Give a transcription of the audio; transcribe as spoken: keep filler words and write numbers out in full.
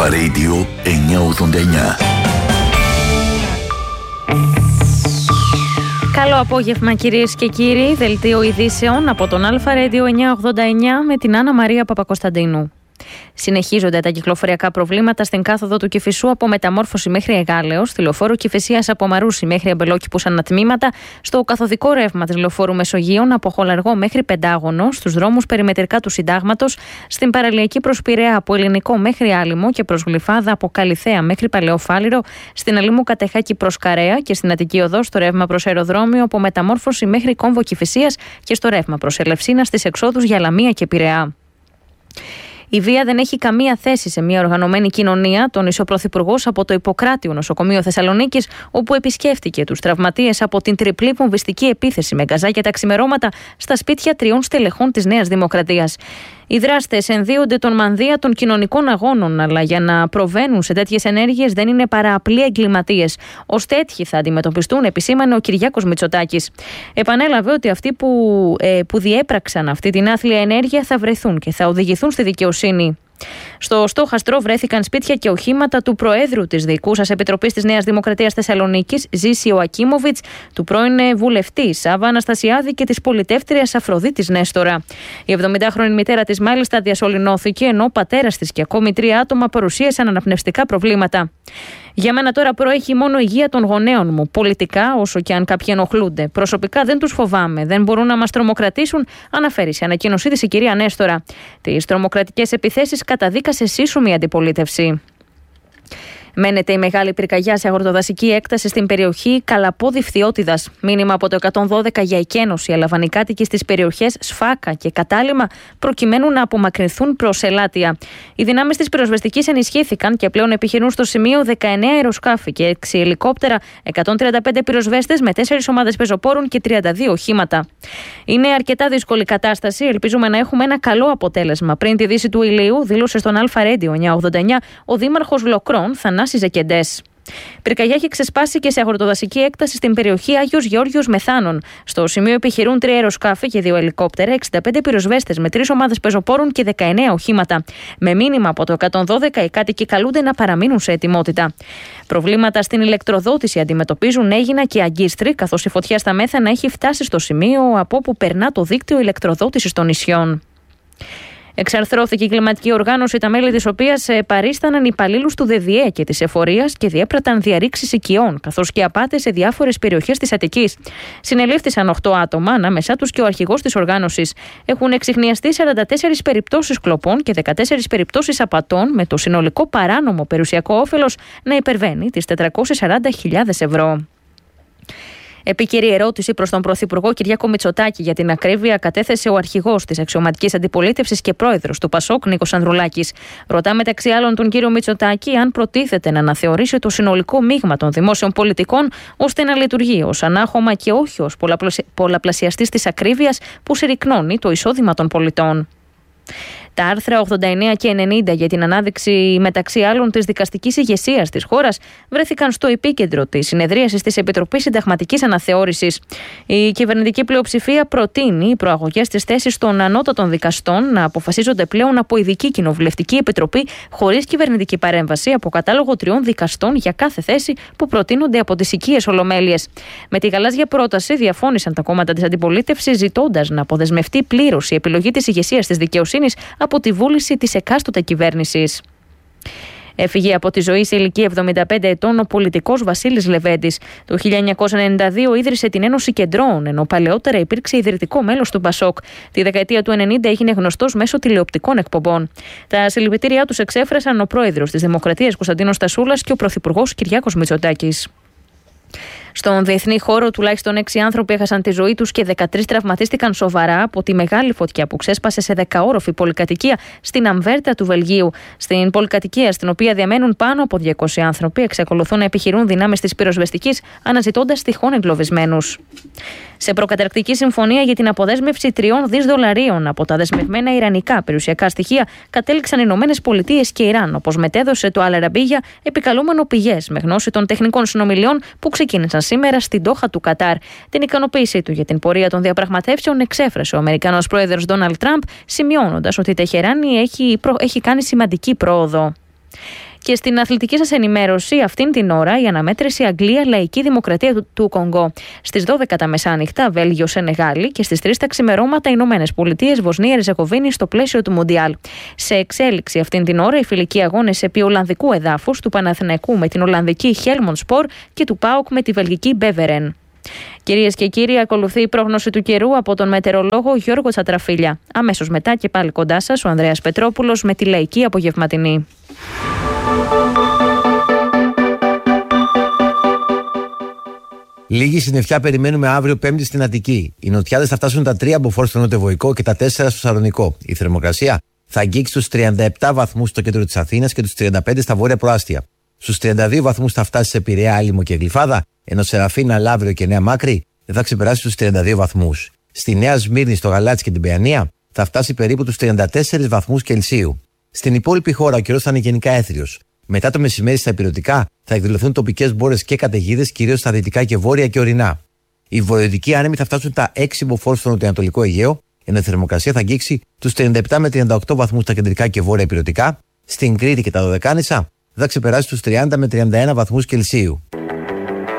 Αλφα Radio εννιακόσια ογδόντα εννιά. Καλό απόγευμα κυρίες και κύριοι, δελτίο ειδήσεων από τον Αλφα Radio εννιακόσια ογδόντα εννιά με την Άννα Μαρία Παπακοσταντίνου. Συνεχίζονται τα κυκλοφοριακά προβλήματα στην κάθοδο του Κηφισού από Μεταμόρφωση μέχρι Εγάλεως, στη λεωφόρο Κηφισίας από Μαρούσι μέχρι Αμπελόκηπους ανατμήματα, στο καθοδικό ρεύμα της λεωφόρου Μεσογείων από Χολαργό μέχρι Πεντάγωνο, στους δρόμους περιμετρικά του Συντάγματος, στην παραλιακή προς Πειραιά από Ελληνικό μέχρι Άλυμο και προς Γλυφάδα από Καλιθέα μέχρι Παλαιοφάλιρο, στην Αλήμου Κατεχάκη προς Καρέα και στην Αττική Οδό στο ρεύμα προς Αεροδρόμιο από Μεταμόρφωση μέχρι Κόμβο Κηφισίας και στο ρεύμα προς Ελευσίνα στις εξόδους για Λαμία και Πειραιά. Η βία δεν έχει καμία θέση σε μια οργανωμένη κοινωνία, τόνισε ο Πρωθυπουργός από το Ιπποκράτιο Νοσοκομείο Θεσσαλονίκης, όπου επισκέφτηκε τους τραυματίες από την τριπλή βομβιστική επίθεση με γκαζάκια τα ξημερώματα στα σπίτια τριών στελεχών της Νέας Δημοκρατίας. Οι δράστες ενδύονται τον μανδύα των κοινωνικών αγώνων, αλλά για να προβαίνουν σε τέτοιες ενέργειες δεν είναι παρά απλοί εγκληματίες. Ως τέτοιοι θα αντιμετωπιστούν, επισήμανε ο Κυριάκος Μητσοτάκης. Επανέλαβε ότι αυτοί που, ε, που διέπραξαν αυτή την άθλια ενέργεια θα βρεθούν και θα οδηγηθούν στη δικαιοσύνη. Στο στόχαστρο βρέθηκαν σπίτια και οχήματα του Προέδρου της Διοικούσας Επιτροπής της Νέας Δημοκρατίας Θεσσαλονίκης, Ζήσιο Ακίμοβιτς, του πρώην βουλευτή Σάβα Αναστασιάδη και της πολιτεύτριας Αφροδίτης Νέστορα. Η εβδομηντάχρονη μητέρα της μάλιστα διασωληνώθηκε, ενώ ο πατέρας της και ακόμη τρία άτομα παρουσίασαν αναπνευστικά προβλήματα. Για μένα τώρα προέχει μόνο η υγεία των γονέων μου. Πολιτικά, όσο και αν κάποιοι ενοχλούνται. Προσωπικά δεν τους φοβάμαι. Δεν μπορούν να μας τρομοκρατήσουν, αναφέρει σε ανακοίνωσή της η κυρία Νέστορα. Τις τρομοκρατικές επιθέσεις καταδίκασε σύσσωμη αντιπολίτευση. Μένεται η μεγάλη πυρκαγιά σε αγροτοδασική έκταση στην περιοχή Καλαπόδη Φθιώτιδας. Μήνυμα από το εκατόν δώδεκα για εκένωση έλαβαν οι κάτοικοι στις περιοχές Σφάκα και Κατάλημα προκειμένου να απομακρυνθούν προς Ελάτια. Οι δυνάμεις της πυροσβεστικής ενισχύθηκαν και πλέον επιχειρούν στο σημείο δεκαεννέα αεροσκάφη και έξι ελικόπτερα, εκατόν τριάντα πέντε πυροσβέστες με τέσσερις ομάδες πεζοπόρων και τριάντα δύο οχήματα. Είναι αρκετά δύσκολη κατάσταση. Ελπίζουμε να έχουμε ένα καλό αποτέλεσμα. Πριν τη δύση του ηλίου, δήλωσε στον Αλφα Radio εννιακόσια ογδόντα εννιά ο δήμαρχος Λοκρών, Θανάσης Ζεκεντές. Πυρκαγιά έχει ξεσπάσει και σε αγροτοδασική έκταση στην περιοχή Άγιος Γεώργιος Μεθάνων. Στο σημείο επιχειρούν τρία αεροσκάφη και δύο ελικόπτερα, εξήντα πέντε πυροσβέστες με τρεις ομάδες πεζοπόρων και δεκαεννέα οχήματα. Με μήνυμα από το εκατόν δώδεκα, οι κάτοικοι καλούνται να παραμείνουν σε ετοιμότητα. Προβλήματα στην ηλεκτροδότηση αντιμετωπίζουν Αίγινα και Αγκίστρι, καθώς η φωτιά στα Μέθανα έχει φτάσει στο σημείο από όπου περνά το δίκτυο ηλεκτροδότησης των νησιών. Εξαρθρώθηκε η κλιματική οργάνωση, τα μέλη της οποίας παρίσταναν υπαλλήλους του ΔΕΔΙΕ και της Εφορίας και διέπραταν διαρρήξεις οικειών, καθώς και απάτες σε διάφορες περιοχές της Αττικής. Συνελήφθησαν οκτώ άτομα, ανάμεσά τους και ο αρχηγός της οργάνωσης. Έχουν εξιχνιαστεί σαράντα τέσσερις περιπτώσεις κλοπών και δεκατέσσερις περιπτώσεις απατών, με το συνολικό παράνομο περιουσιακό όφελος να υπερβαίνει τις τετρακόσιες σαράντα χιλιάδες ευρώ. Επίκαιρη ερώτηση προς τον Πρωθυπουργό Κυριάκο Μητσοτάκη για την ακρίβεια κατέθεσε ο αρχηγός της αξιωματικής αντιπολίτευσης και πρόεδρος του ΠΑΣΟΚ, Νίκος Ανδρουλάκης. Ρωτά μεταξύ άλλων τον κύριο Μητσοτάκη αν προτίθεται να αναθεωρήσει το συνολικό μείγμα των δημόσιων πολιτικών ώστε να λειτουργεί ως ανάχωμα και όχι ως πολλαπλασιαστής της ακρίβειας που συρρυκνώνει το εισόδημα των πολιτών. Τα άρθρα ογδόντα εννέα και ενενήντα για την ανάδειξη μεταξύ άλλων της δικαστικής ηγεσίας της χώρας βρέθηκαν στο επίκεντρο της συνεδρίασης της Επιτροπής Συνταγματικής Αναθεώρησης. Η κυβερνητική πλειοψηφία προτείνει οι προαγωγές της θέσης των ανώτατων δικαστών να αποφασίζονται πλέον από ειδική κοινοβουλευτική επιτροπή χωρίς κυβερνητική παρέμβαση από κατάλογο τριών δικαστών για κάθε θέση που προτείνονται από τις οικίες ολομέλειες. Με τη γαλάζια πρόταση διαφώνησαν τα κόμματα της αντιπολίτευσης, ζητώντας να αποδεσμευτεί πλήρως η επιλογή της ηγεσίας της δικαιοσύνης από τη βούληση της εκάστοτε κυβέρνησης. Έφυγε από τη ζωή σε ηλικία εβδομήντα πέντε ετών ο πολιτικός Βασίλης Λεβέντης. Το χίλια εννιακόσια ενενήντα δύο ίδρυσε την Ένωση Κεντρώων, ενώ παλαιότερα υπήρξε ιδρυτικό μέλος του ΠΑΣΟΚ. Τη δεκαετία του ενενήντα έγινε γνωστός μέσω τηλεοπτικών εκπομπών. Τα συλληπιτήριά τους εξέφρασαν ο πρόεδρος της Δημοκρατίας Κωνσταντίνος Τασούλας και ο πρωθυπουργός Κυριάκος Μητσοτάκης. Στον διεθνή χώρο, τουλάχιστον έξι άνθρωποι έχασαν τη ζωή τους και δεκατρείς τραυματίστηκαν σοβαρά από τη μεγάλη φωτιά που ξέσπασε σε δεκαόροφη πολυκατοικία στην Αμβέρτα του Βελγίου. Στην πολυκατοικία, στην οποία διαμένουν πάνω από διακόσιοι άνθρωποι, εξακολουθούν να επιχειρούν δυνάμεις της πυροσβεστικής, αναζητώντας τυχόν εγκλωβισμένους. Σε προκαταρκτική συμφωνία για την αποδέσμευση τριών δισεκατομμυρίων δολαρίων από τα δεσμευμένα ιρανικά περιουσιακά στοιχεία, κατέληξαν οι Ηνωμένες Πολιτείες και Ιράν, όπως μετέδωσε το Αλ-Αραβίγια, επικαλούμενο πηγές με γνώση των τεχνικών συνομιλιών που ξεκίνησαν σήμερα στην Ντόχα του Κατάρ. Την ικανοποίησή του για την πορεία των διαπραγματεύσεων εξέφρασε ο Αμερικανός πρόεδρος Ντόναλντ Τραμπ, σημειώνοντας ότι η Τεχεράνη έχει, προ... έχει κάνει σημαντική πρόοδο. Και στην αθλητική σας ενημέρωση, αυτήν την ώρα η αναμέτρηση Αγγλία Λαϊκή Δημοκρατία του, του Κονγκό. Στις δώδεκα τα μεσάνυχτα Βέλγιο Σενεγάλη και στις τρεις τα ξημερώματα Ηνωμένες Πολιτείες Βοσνία Ριζεγοβίνη στο πλαίσιο του Μουντιάλ. Σε εξέλιξη αυτήν την ώρα οι φιλικοί αγώνες επί Ολλανδικού εδάφους του Παναθηναϊκού με την Ολλανδική Χέλμοντ Σπορ και του ΠΑΟΚ με τη Βελγική Μπέβερεν. Κυρίες και κύριοι, ακολουθεί η πρόγνωση του καιρού από τον μετεωρολόγο Γιώργο Τσατραφίλια. Αμέσως μετά και πάλι κοντά σας ο Ανδρέας Πετρόπουλος με τη λαϊκή απογευματινή. Λίγη συννεφιά περιμένουμε αύριο Πέμπτη στην Αττική. Οι νοτιάδες θα φτάσουν τα τρία μποφόρ στο νοτιοβοϊκό και τα τέσσερα στο Σαλονικό. Η θερμοκρασία θα αγγίξει τους τριάντα επτά βαθμούς στο κέντρο της Αθήνας και τους τριάντα πέντε στα βόρεια προάστια. Στους τριάντα δύο βαθμούς θα φτάσει σε Πειραιά, Άλυμο και Γλυφάδα, ενώ Σεραφίνα, Λαύριο και Νέα Μάκρη δεν θα ξεπεράσει τους τριάντα δύο βαθμούς. Στη Νέα Σμύρνη, στο Γαλάτσι και την Παιανία θα φτάσει περίπου τους τριάντα τέσσερις βαθμούς Κελσίου. Στην υπόλοιπη χώρα ο καιρός θα είναι γενικά έθριος. Μετά το μεσημέρι στα ηπειρωτικά θα εκδηλωθούν τοπικές μπόρες και καταιγίδες, κυρίως στα δυτικά και βόρεια και ορεινά. Οι βορειοδυτικοί άνεμοι θα φτάσουν τα έξι μποφόρ στο νοτιοανατολικό Αιγαίο, ενώ η θερμοκρασία θα αγγίξει τους τριάντα επτά με τριάντα οκτώ βαθμούς στα κεντρικά και βόρεια ηπειρωτικά. Στην Κρήτη και τα Δωδεκάνησα θα ξεπεράσει τους τριάντα με τριάντα ένα βαθμούς Κελσίου.